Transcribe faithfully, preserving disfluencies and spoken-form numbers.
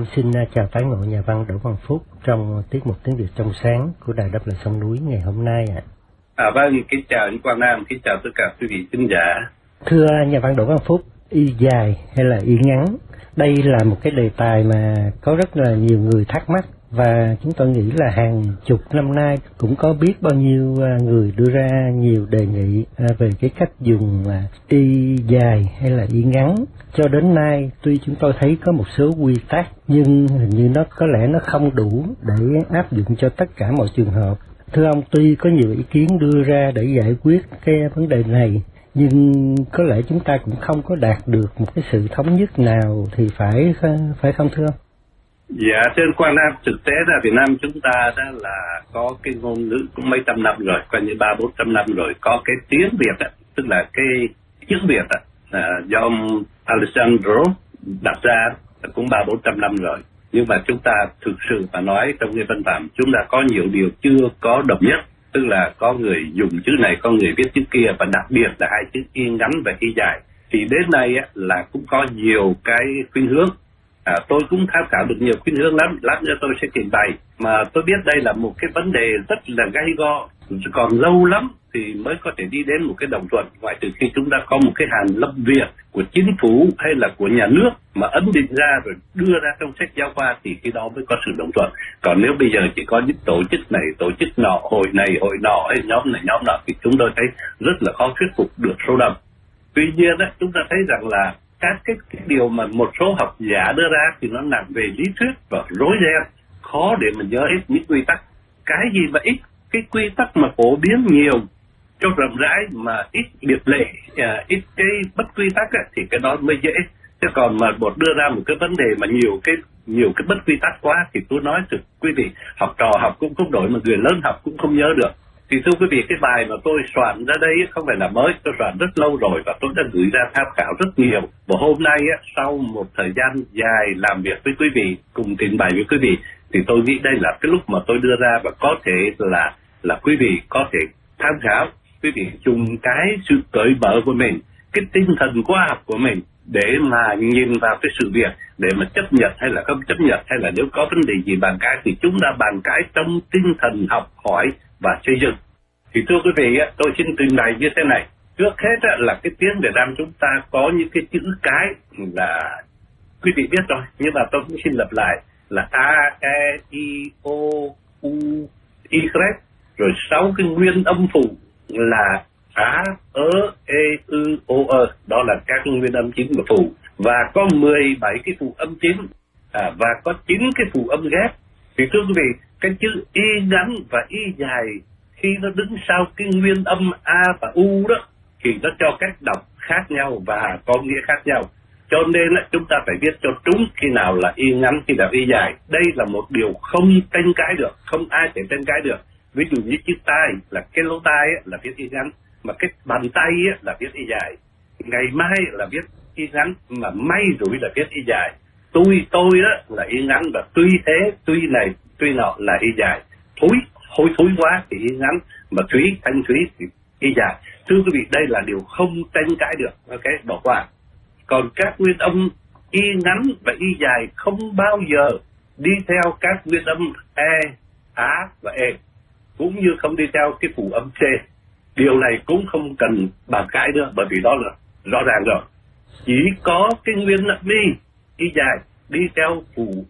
xin chào tái ngộ nhà văn Đỗ Văn Phúc trong tiết mục Tiếng Việt trong sáng của Đài Đáp Lời Sông Núi ngày hôm nay ạ. À. à vâng, kính chào anh Quang Nam, kính chào tất cả quý vị khán giả. Thưa nhà văn Đỗ Văn Phúc, y dài hay là y ngắn? Đây là một cái đề tài mà có rất là nhiều người thắc mắc, và chúng tôi nghĩ là hàng chục năm nay cũng có biết bao nhiêu người đưa ra nhiều đề nghị về cái cách dùng y dài hay là y ngắn. Cho đến nay, tuy chúng tôi thấy có một số quy tắc, nhưng hình như nó có lẽ nó không đủ để áp dụng cho tất cả mọi trường hợp. Thưa ông, tuy có nhiều ý kiến đưa ra để giải quyết cái vấn đề này, nhưng có lẽ chúng ta cũng không có đạt được một cái sự thống nhất nào thì phải phải không thưa ông? Dạ, trên Quang Nam, thực tế là Việt Nam chúng ta đã là có cái ngôn ngữ cũng mấy trăm năm rồi, coi như ba bốn trăm năm rồi, có cái tiếng Việt á, tức là cái chữ Việt á, à, do ông Alexander đặt ra cũng ba bốn trăm năm rồi. Nhưng mà chúng ta thực sự mà nói trong cái văn phạm chúng ta có nhiều điều chưa có đồng nhất, tức là có người dùng chữ này, có người viết chữ kia, và đặc biệt là hai chữ y ngắn và y dài. Thì đến nay á, là cũng có nhiều cái khuynh hướng. À, tôi cũng tham khảo được nhiều khuynh hướng lắm, lát nữa tôi sẽ trình bày. Mà tôi biết đây là một cái vấn đề rất là gay go, còn lâu lắm thì mới có thể đi đến một cái đồng thuận, ngoại trừ khi chúng ta có một cái hàn lâm Việt của chính phủ hay là của nhà nước mà ấn định ra rồi đưa ra trong sách giáo khoa thì khi đó mới có sự đồng thuận. Còn nếu bây giờ chỉ có những tổ chức này, tổ chức nọ, hội này, hội nọ, hay nhóm này, nhóm nọ thì chúng tôi thấy rất là khó thuyết phục được số đông. Tuy nhiên đó, chúng ta thấy rằng là các cái, cái điều mà một số học giả đưa ra thì nó nặng về lý thuyết và rối ren, khó để mình nhớ hết những quy tắc. Cái gì mà ít cái quy tắc mà phổ biến nhiều cho rộng rãi mà ít biệt lệ, à, ít cái bất quy tắc á, thì cái đó mới dễ. Chứ còn mà một đưa ra một cái vấn đề mà nhiều cái nhiều cái bất quy tắc quá thì tôi nói thực quý vị, học trò học cũng không đổi mà người lớn học cũng không nhớ được. Thì thưa quý vị, cái bài mà tôi soạn ra đây không phải là mới, tôi soạn rất lâu rồi và tôi đã gửi ra tham khảo rất nhiều. Và hôm nay á, sau một thời gian dài làm việc với quý vị, cùng trình bày với quý vị, thì tôi nghĩ đây là cái lúc mà tôi đưa ra và có thể là là quý vị có thể tham khảo, quý vị dùng cái sự cởi mở của mình, cái tinh thần khoa học của mình để mà nhìn vào cái sự việc, để mà chấp nhận hay là không chấp nhận, hay là nếu có vấn đề gì bàn cãi thì chúng ta bàn cãi trong tinh thần học hỏi và xây dựng. Thì thưa quý vị, tôi xin trình bày như thế này. Trước hết là cái tiếng Việt Nam chúng ta có những cái chữ cái là quý vị biết rồi, nhưng mà tôi cũng xin lặp lại là A, E, I, O, U, Y, rồi sáu cái nguyên âm phụ là Á, ớ, e, ư, ô, ơ, đó là các nguyên âm chính và phụ, và có mười bảy cái phụ âm chính, à, và có chín cái phụ âm ghép. Thì thưa quý vị, cái chữ y ngắn và y dài khi nó đứng sau cái nguyên âm A và U đó thì nó cho cách đọc khác nhau và có nghĩa khác nhau. Cho nên là chúng ta phải viết cho trúng khi nào là y ngắn, khi nào y dài. Đây là một điều không tranh cãi được, không ai thể tranh cãi được. Ví dụ như chữ tai là cái lỗ tai là viết y ngắn, mà cái bàn tay là viết y dài. Ngày mai là viết y ngắn, mà may rủi là viết y dài. Tôi tôi đó là y ngắn, và tuy thế, tuy này, tuy nọ là y dài. Thúi, hôi thúi quá thì y ngắn, mà thúy, thanh thúy thì y dài. Thưa quý vị, đây là điều không tranh cãi được, ok, bỏ qua. Còn các nguyên âm y ngắn và y dài không bao giờ đi theo các nguyên âm e, á và e, cũng như không đi theo cái phụ âm c. Điều này cũng không cần bàn cãi nữa, bởi vì đó là rõ ràng rồi. Chỉ có cái nguyên âm y, y dài đi theo phụ